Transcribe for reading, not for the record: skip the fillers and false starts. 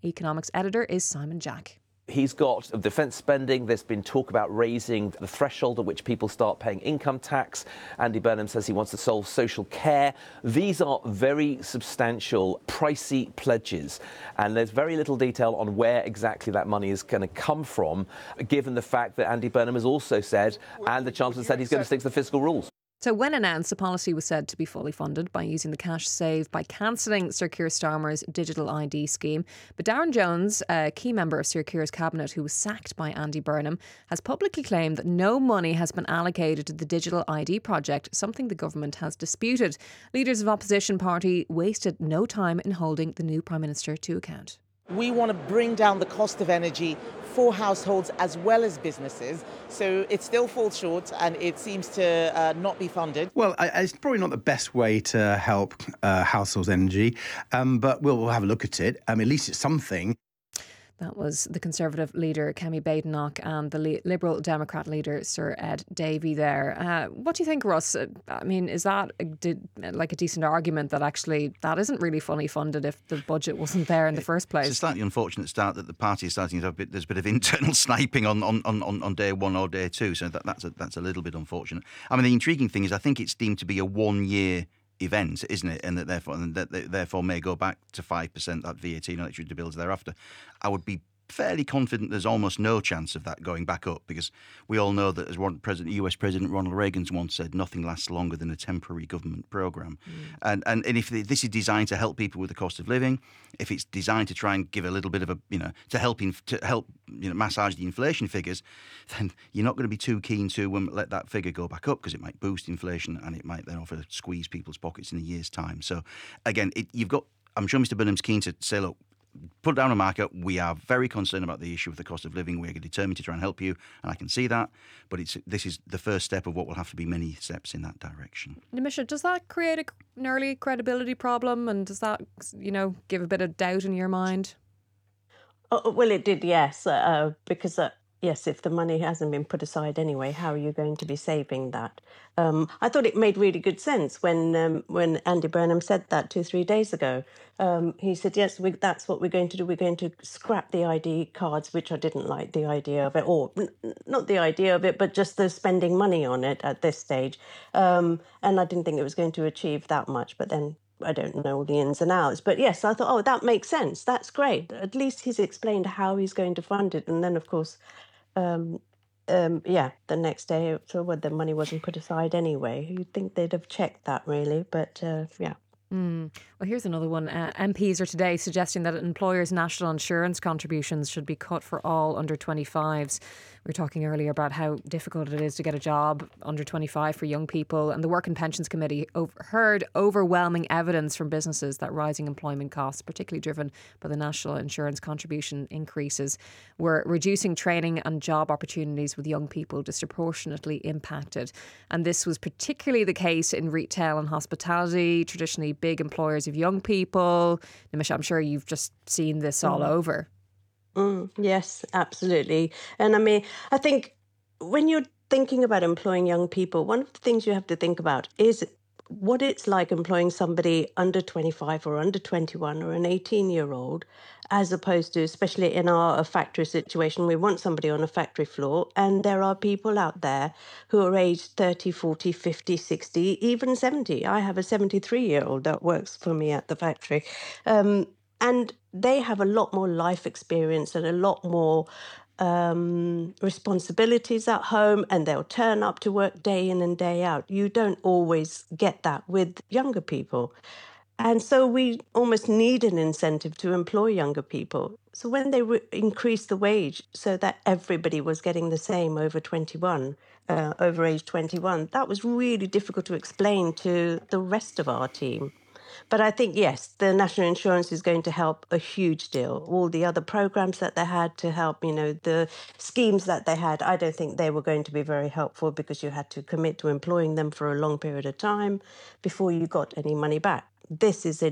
Economics editor is Simon Jack. He's got defence spending. There's been talk about raising the threshold at which people start paying income tax. Andy Burnham says he wants to solve social care. These are very substantial, pricey pledges. And there's very little detail on where exactly that money is going to come from, given the fact that Andy Burnham has also said, and the Chancellor said, he's going to stick to the fiscal rules. So when announced, the policy was said to be fully funded by using the cash saved by cancelling Sir Keir Starmer's digital ID scheme. But Darren Jones, a key member of Sir Keir's cabinet who was sacked by Andy Burnham, has publicly claimed that no money has been allocated to the digital ID project, something the government has disputed. Leaders of opposition party wasted no time in holding the new Prime Minister to account. We want to bring down the cost of energy for households as well as businesses. So it still falls short and it seems to not be funded. Well, it's probably not the best way to help households' energy, but we'll have a look at it. At least it's something. That was the Conservative leader, Kemi Badenoch, and the Liberal Democrat leader, Sir Ed Davey there. What do you think, Russ? Is that a decent argument that actually that isn't really fully funded if the budget wasn't there in the first place? It's a slightly unfortunate start that the party is starting to have there's a bit of internal sniping on day one or day two, so that's a little bit unfortunate. The intriguing thing is I think it's deemed to be a 1 year event, isn't it? And that therefore may go back to 5% that VAT and electricity bills thereafter. I would be fairly confident there's almost no chance of that going back up, because we all know that, as US President Ronald Reagan once said, nothing lasts longer than a temporary government programme. And if this is designed to help people with the cost of living, if it's designed to try and give a little bit of a, to help massage the inflation figures, then you're not going to be too keen to let that figure go back up, because it might boost inflation and it might then offer to squeeze people's pockets in a year's time. So again, I'm sure Mr Burnham's keen to say, look, put down a marker. We are very concerned about the issue of the cost of living. We're determined to try and help you, and I can see that. But this is the first step of what will have to be many steps in that direction. Nimisha, does that create an early credibility problem, and does that, give a bit of doubt in your mind? Oh, well, it did, yes, because yes, if the money hasn't been put aside anyway, how are you going to be saving that? I thought it made really good sense when Andy Burnham said that 2-3 days ago. He said, yes, that's what we're going to do. We're going to scrap the ID cards, which I didn't like the idea of it, or not the idea of it, but just the spending money on it at this stage. And I didn't think it was going to achieve that much, but then I don't know all the ins and outs. But yes, I thought, that makes sense. That's great. At least he's explained how he's going to fund it. And then, of course, the next day, the money wasn't put aside anyway. You'd think they'd have checked that, really, but yeah. Well, here's another one. MPs are today suggesting that employers' national insurance contributions should be cut for all under 25s. We were talking earlier about how difficult it is to get a job under 25 for young people, and the Work and Pensions Committee heard overwhelming evidence from businesses that rising employment costs, particularly driven by the national insurance contribution increases, were reducing training and job opportunities with young people disproportionately impacted. And this was particularly the case in retail and hospitality, traditionally big employers of young people. Nimisha, I'm sure you've just seen this all over. Yes, absolutely. And I think when you're thinking about employing young people, one of the things you have to think about is what it's like employing somebody under 25 or under 21 or an 18-year-old, as opposed to, especially in a factory situation, we want somebody on a factory floor, and there are people out there who are aged 30, 40, 50, 60, even 70. I have a 73-year-old that works for me at the factory. And they have a lot more life experience and a lot more responsibilities at home, and they'll turn up to work day in and day out. You don't always get that with younger people. And so we almost need an incentive to employ younger people. So when they increased the wage so that everybody was getting the same over age 21, that was really difficult to explain to the rest of our team. But I think, yes, the national insurance is going to help a huge deal. All the other programs that they had to help, the schemes that they had, I don't think they were going to be very helpful, because you had to commit to employing them for a long period of time before you got any money back. This is a